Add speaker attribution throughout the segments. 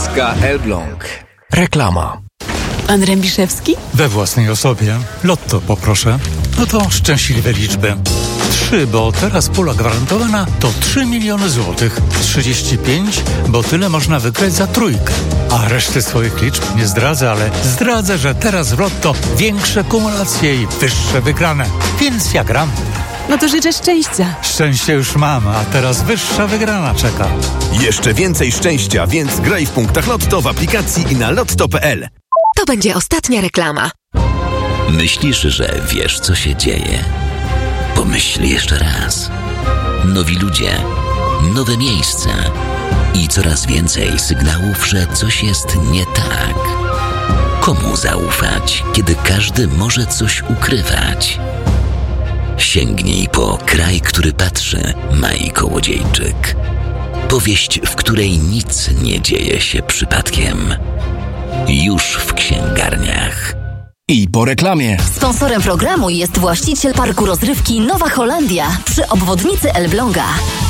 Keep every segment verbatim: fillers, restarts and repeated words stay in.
Speaker 1: Paczka Elbląg. Reklama.
Speaker 2: Pan Rębiszewski?
Speaker 3: We własnej osobie. Lotto poproszę. No to szczęśliwe liczby. Trzy, bo teraz pula gwarantowana to trzy miliony złotych. Trzydzieści pięć, bo tyle można wygrać za trójkę. A reszty swoich liczb nie zdradzę, ale zdradzę, że teraz w Lotto większe kumulacje i wyższe wygrane. Więc ja gram.
Speaker 2: No to życzę szczęścia.
Speaker 3: Szczęście już mam, a teraz wyższa wygrana czeka.
Speaker 4: Jeszcze więcej szczęścia, więc graj w punktach Lotto w aplikacji i na lotto kropka p l.
Speaker 5: To będzie ostatnia reklama.
Speaker 6: Myślisz, że wiesz, co się dzieje? Pomyśl jeszcze raz. Nowi ludzie, nowe miejsca i coraz więcej sygnałów, że coś jest nie tak. Komu zaufać, kiedy każdy może coś ukrywać? Sięgnij po Kraj, który patrzy, Mai Kołodziejczyk. Powieść, w której nic nie dzieje się przypadkiem. Już w księgarniach.
Speaker 1: I po reklamie.
Speaker 5: Sponsorem programu jest właściciel parku rozrywki Nowa Holandia przy obwodnicy Elbląga.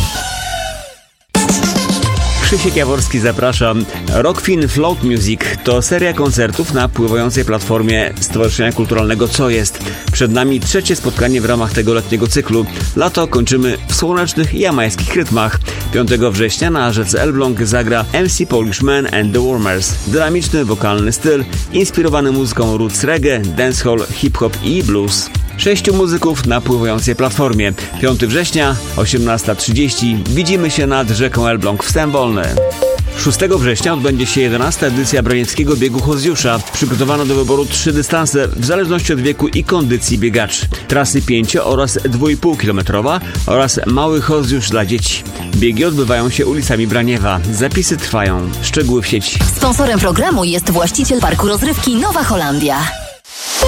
Speaker 7: Krzysiek Jaworski zaprasza. Rockfin Float Music to seria koncertów na pływającej platformie Stowarzyszenia Kulturalnego Co Jest. Przed nami trzecie spotkanie w ramach tego letniego cyklu. Lato kończymy w słonecznych jamajskich rytmach. piątego września na rzece Elbląg zagra M C Polishman and the Warmers. Dynamiczny, wokalny styl, inspirowany muzyką roots reggae, dancehall, hip-hop i blues. Sześciu muzyków na pływającej platformie. piątego września, osiemnasta trzydzieści. Widzimy się nad rzeką Elbląg w Stępolny. szóstego września odbędzie się jedenasta edycja Braniewskiego Biegu Hozjusza. Przygotowano do wyboru trzy dystanse w zależności od wieku i kondycji biegaczy. Trasy pięcio- oraz dwa i pół kilometrowa oraz mały Hozjusz dla dzieci. Biegi odbywają się ulicami Braniewa. Zapisy trwają. Szczegóły w sieci.
Speaker 5: Sponsorem programu jest właściciel parku rozrywki Nowa Holandia.